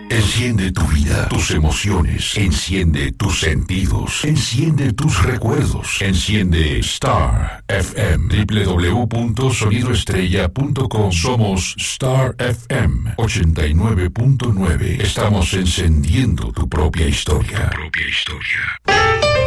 Enciende tu vida, tus emociones, enciende tus sentidos, enciende tus recuerdos, enciende Star FM, www.sonidoestrella.com. Somos Star FM 89.9. Estamos encendiendo tu propia historia.